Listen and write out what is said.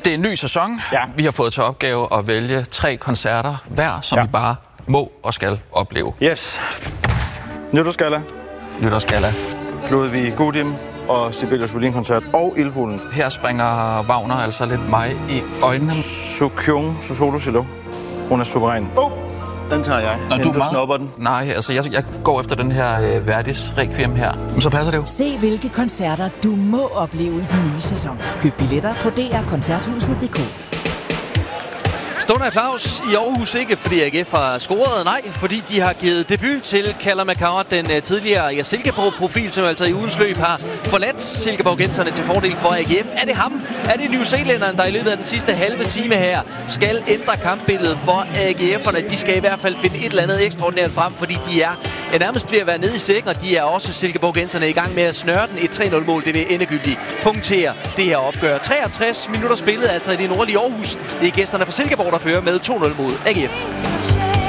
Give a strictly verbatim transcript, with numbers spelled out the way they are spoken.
Det er en ny sæson. Ja. Vi har fået til opgave at vælge tre koncerter hver, som ja. vi bare må og skal opleve. Yes. Nytårsgalla. Nytårsgalla. Ludvig Gudim og Sibelius Violinkoncert og Ildfuglen. Her springer Wagner altså lidt mig i øjnene. Sukyung Solo Cello. Hun er suveræn. Oh, den tager jeg. Nå, du, du snupper den. Nej, altså jeg, jeg går efter den her øh, Verdis Requiem her. Men så passer det jo. Se hvilke koncerter du må opleve i den nye sæson. Køb billetter på d r koncerthuset punktum d k. Stående applaus i Aarhus, ikke fordi A G F har scoret, nej, fordi de har givet debut til Callum McCart, den uh, tidligere ja, Silkeborg-profil, som altså i ugens løb har forladt Silkeborg-genserne til fordel for A G F. Er det ham? Er det New Zealanderen, der i løbet af den sidste halve time her skal ændre kampbilledet for A G F'erne? De skal i hvert fald finde et eller andet ekstraordinært frem, fordi de er ja, nærmest ved at være nede i sækken, og de er også Silkeborg-genserne i gang med at snøre den. Et tre nul mål, det vil endegyldigt punktere det her opgør. treogtres minutter spillet, altså i det nordlige Aarhus. Det er gæsterne fra Silkeborg, der fører med to nul mod A G F.